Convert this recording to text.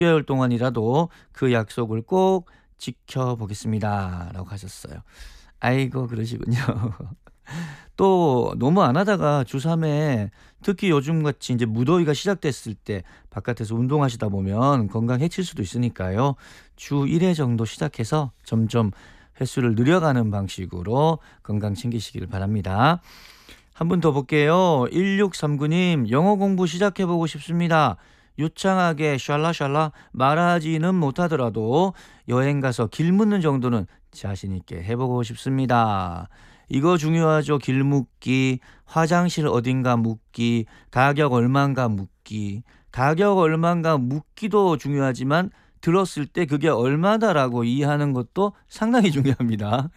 개월 동안이라도 그 약속을 꼭 지켜보겠습니다. 라고 하셨어요. 아이고 그러시군요. 또 너무 안 하다가 주 3회 특히 요즘같이 이제 무더위가 시작됐을 때 바깥에서 운동하시다 보면 건강 해칠 수도 있으니까요. 주 1회 정도 시작해서 점점 횟수를 늘려가는 방식으로 건강 챙기시길 바랍니다. 한 분 더 볼게요. 1639님, 영어 공부 시작해 보고 싶습니다. 유창하게 샬라샬라 말하지는 못하더라도 여행 가서 길 묻는 정도는 자신 있게 해보고 싶습니다. 이거 중요하죠. 길 묻기, 화장실 어딘가 묻기, 가격 얼마인가 묻기. 가격 얼마인가 묻기도 중요하지만 들었을 때 그게 얼마다라고 이해하는 것도 상당히 중요합니다.